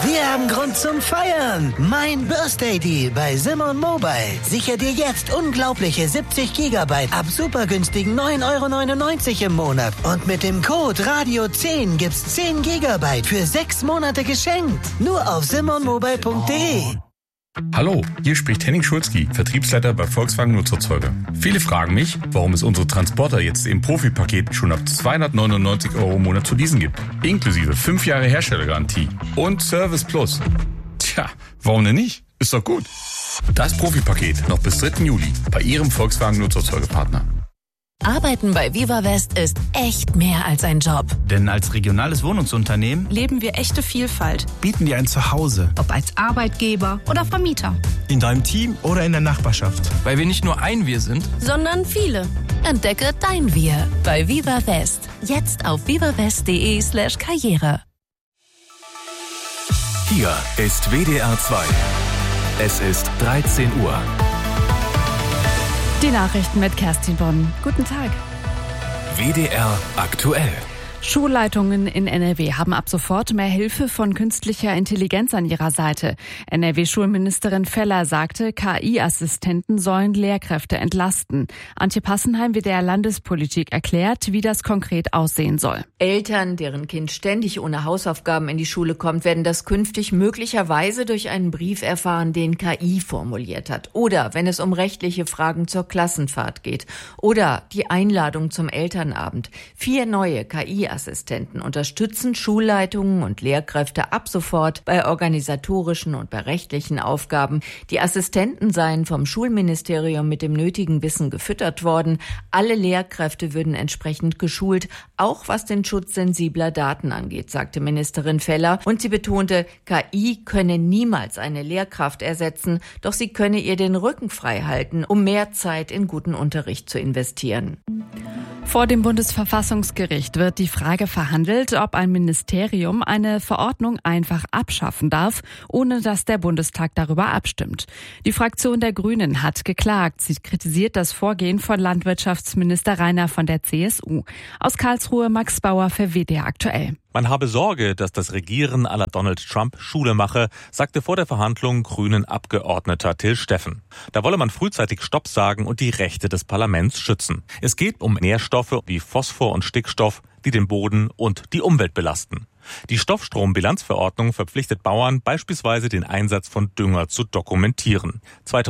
Wir haben Grund zum Feiern. Mein Birthday Deal bei Simon Mobile. Sicher dir jetzt unglaubliche 70 Gigabyte ab super günstigen 9,99 € im Monat. Und mit dem Code Radio10 gibt's 10 Gigabyte für 6 Monate geschenkt. Nur auf simonmobile.de. Hallo, hier spricht Henning Schulzki, Vertriebsleiter bei Volkswagen Nutzerzeuger. Viele fragen mich, warum es unsere Transporter jetzt im Profi-Paket schon ab 299 € im Monat zu leasen gibt. Inklusive 5 Jahre Herstellergarantie und Service Plus. Tja, warum denn nicht? Ist doch gut. Das Profi-Paket noch bis 3. Juli bei Ihrem Volkswagen Nutzerzeugerpartner. Arbeiten bei Viva West ist echt mehr als ein Job. Denn als regionales Wohnungsunternehmen leben wir echte Vielfalt. Bieten dir ein Zuhause. Ob als Arbeitgeber oder Vermieter. In deinem Team oder in der Nachbarschaft. Weil wir nicht nur ein Wir sind, sondern viele. Entdecke dein Wir bei Viva West. Jetzt auf vivawest.de/karriere. Hier ist WDR 2. Es ist 13 Uhr. Die Nachrichten mit Kerstin Bonn. Guten Tag. WDR aktuell. Schulleitungen in NRW haben ab sofort mehr Hilfe von künstlicher Intelligenz an ihrer Seite. NRW-Schulministerin Feller sagte, KI-Assistenten sollen Lehrkräfte entlasten. Antje Passenheim, WDR Landespolitik, erklärt, wie das konkret aussehen soll. Eltern, deren Kind ständig ohne Hausaufgaben in die Schule kommt, werden das künftig möglicherweise durch einen Brief erfahren, den KI formuliert hat. Oder wenn es um rechtliche Fragen zur Klassenfahrt geht. Oder die Einladung zum Elternabend. 4 neue KI-Assistenten unterstützen Schulleitungen und Lehrkräfte ab sofort bei organisatorischen und bei rechtlichen Aufgaben. Die Assistenten seien vom Schulministerium mit dem nötigen Wissen gefüttert worden. Alle Lehrkräfte würden entsprechend geschult, auch was den Schutz sensibler Daten angeht, sagte Ministerin Feller. Und sie betonte, KI könne niemals eine Lehrkraft ersetzen, doch sie könne ihr den Rücken frei halten, um mehr Zeit in guten Unterricht zu investieren. Vor dem Bundesverfassungsgericht wird die Frage verhandelt, ob ein Ministerium eine Verordnung einfach abschaffen darf, ohne dass der Bundestag darüber abstimmt. Die Fraktion der Grünen hat geklagt. Sie kritisiert das Vorgehen von Landwirtschaftsminister Rainer von der CSU. Aus Karlsruhe Max Bauer für WDR aktuell. Man habe Sorge, dass das Regieren à la Donald Trump Schule mache, sagte vor der Verhandlung Grünen-Abgeordneter Till Steffen. Da wolle man frühzeitig Stopp sagen und die Rechte des Parlaments schützen. Es geht um Nährstoffe wie Phosphor und Stickstoff, die den Boden und die Umwelt belasten. Die Stoffstrombilanzverordnung verpflichtet Bauern, beispielsweise den Einsatz von Dünger zu dokumentieren.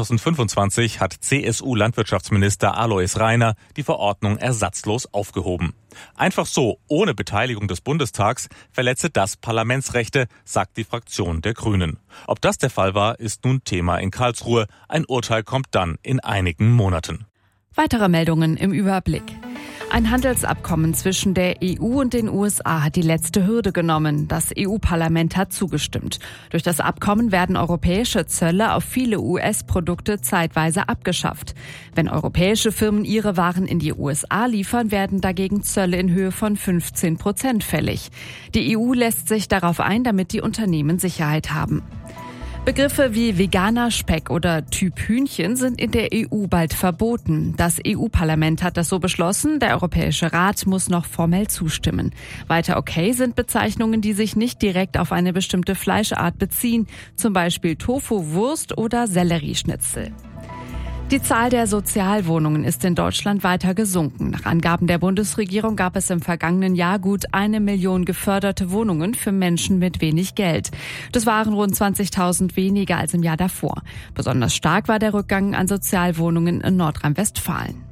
2025 hat CSU-Landwirtschaftsminister Alois Rainer die Verordnung ersatzlos aufgehoben. Einfach so, ohne Beteiligung des Bundestags, verletze das Parlamentsrechte, sagt die Fraktion der Grünen. Ob das der Fall war, ist nun Thema in Karlsruhe. Ein Urteil kommt dann in einigen Monaten. Weitere Meldungen im Überblick. Ein Handelsabkommen zwischen der EU und den USA hat die letzte Hürde genommen. Das EU-Parlament hat zugestimmt. Durch das Abkommen werden europäische Zölle auf viele US-Produkte zeitweise abgeschafft. Wenn europäische Firmen ihre Waren in die USA liefern, werden dagegen Zölle in Höhe von 15% fällig. Die EU lässt sich darauf ein, damit die Unternehmen Sicherheit haben. Begriffe wie veganer Speck oder Typ Hühnchen sind in der EU bald verboten. Das EU-Parlament hat das so beschlossen, der Europäische Rat muss noch formell zustimmen. Weiter okay sind Bezeichnungen, die sich nicht direkt auf eine bestimmte Fleischart beziehen, zum Beispiel Tofu-Wurst oder Sellerieschnitzel. Die Zahl der Sozialwohnungen ist in Deutschland weiter gesunken. Nach Angaben der Bundesregierung gab es im vergangenen Jahr gut 1 Million geförderte Wohnungen für Menschen mit wenig Geld. Das waren rund 20.000 weniger als im Jahr davor. Besonders stark war der Rückgang an Sozialwohnungen in Nordrhein-Westfalen.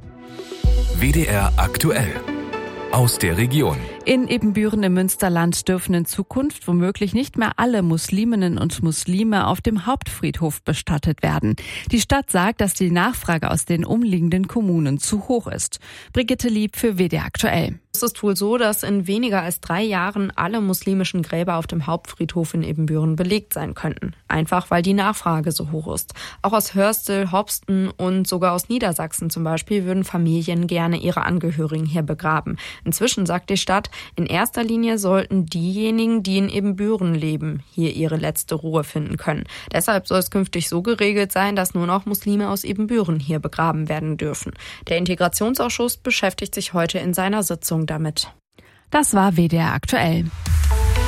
WDR aktuell. Aus der Region. In Ebenbüren im Münsterland dürfen in Zukunft womöglich nicht mehr alle Musliminnen und Muslime auf dem Hauptfriedhof bestattet werden. Die Stadt sagt, dass die Nachfrage aus den umliegenden Kommunen zu hoch ist. Brigitte Lieb für WDR aktuell. Es ist wohl so, dass in weniger als 3 Jahren alle muslimischen Gräber auf dem Hauptfriedhof in Ebenbüren belegt sein könnten. Einfach, weil die Nachfrage so hoch ist. Auch aus Hörstel, Hopsten und sogar aus Niedersachsen zum Beispiel würden Familien gerne ihre Angehörigen hier begraben. Inzwischen sagt die Stadt, in erster Linie sollten diejenigen, die in Ebenbüren leben, hier ihre letzte Ruhe finden können. Deshalb soll es künftig so geregelt sein, dass nur noch Muslime aus Ebenbüren hier begraben werden dürfen. Der Integrationsausschuss beschäftigt sich heute in seiner Sitzung damit. Das war WDR aktuell.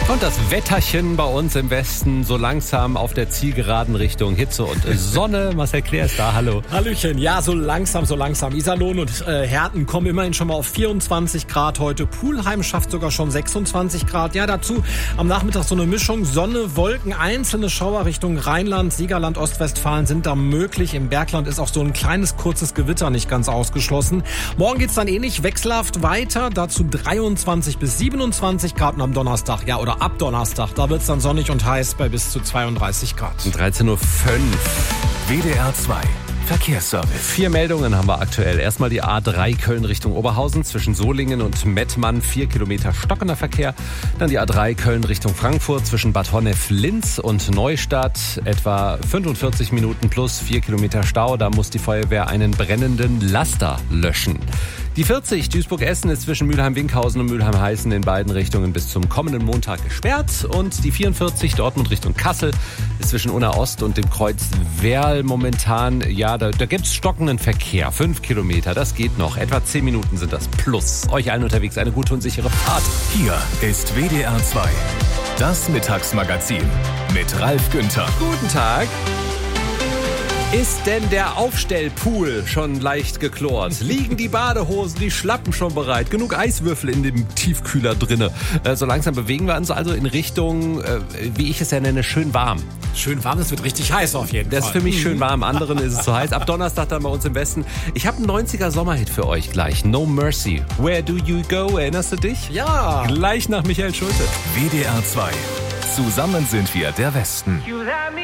Und das Wetterchen bei uns im Westen so langsam auf der Zielgeraden Richtung Hitze und Sonne. Marcel Clair ist da, hallo. Hallöchen, ja, so langsam. Iserlohn und Herten kommen immerhin schon mal auf 24 Grad heute. Pulheim schafft sogar schon 26 Grad. Ja, dazu am Nachmittag so eine Mischung Sonne, Wolken, einzelne Schauer Richtung Rheinland, Siegerland, Ostwestfalen sind da möglich. Im Bergland ist auch so ein kleines, kurzes Gewitter nicht ganz ausgeschlossen. Morgen geht's dann ähnlich wechselhaft weiter. Dazu 23 bis 27 Grad und am Donnerstag, ja, oder ab Donnerstag, da wird's dann sonnig und heiß bei bis zu 32 Grad. 13:05 Uhr. WDR 2 Verkehrsservice. 4 Meldungen haben wir aktuell. Erstmal die A3 Köln Richtung Oberhausen zwischen Solingen und Mettmann, 4 Kilometer stockender Verkehr. Dann die A3 Köln Richtung Frankfurt zwischen Bad Honnef-Linz und Neustadt, etwa 45 Minuten plus 4 Kilometer Stau. Da muss die Feuerwehr einen brennenden Laster löschen. Die 40 Duisburg-Essen ist zwischen Mülheim-Winkhausen und Mülheim-Heißen in beiden Richtungen bis zum kommenden Montag gesperrt. Und die 44 Dortmund Richtung Kassel ist zwischen Unna Ost und dem Kreuz Werl momentan, ja, da gibt's stockenden Verkehr. 5 Kilometer, das geht noch. Etwa 10 Minuten sind das plus. Euch allen unterwegs eine gute und sichere Fahrt. Hier ist WDR 2, das Mittagsmagazin mit Ralf Günther. Guten Tag. Ist denn der Aufstellpool schon leicht geklort? Liegen die Badehosen, die Schlappen schon bereit? Genug Eiswürfel in dem Tiefkühler drinne? So langsam bewegen wir uns also in Richtung, wie ich es ja nenne, schön warm. Schön warm, das wird richtig heiß auf jeden Fall. Das ist für mich schön warm, anderen ist es zu heiß. Ab Donnerstag dann bei uns im Westen. Ich habe einen 90er Sommerhit für euch gleich. No Mercy. Where do you go? Erinnerst du dich? Ja. Gleich nach Michael Schulte. WDR 2. Zusammen sind wir der Westen. You let me